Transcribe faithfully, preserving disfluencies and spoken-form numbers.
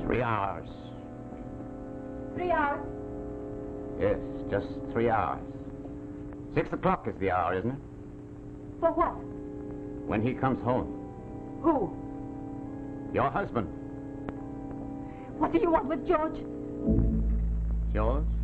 Three hours. Three hours? Yes, just three hours. Six o'clock is the hour, isn't it? For what? When he comes home. Who? Your husband. What do you want with George? George?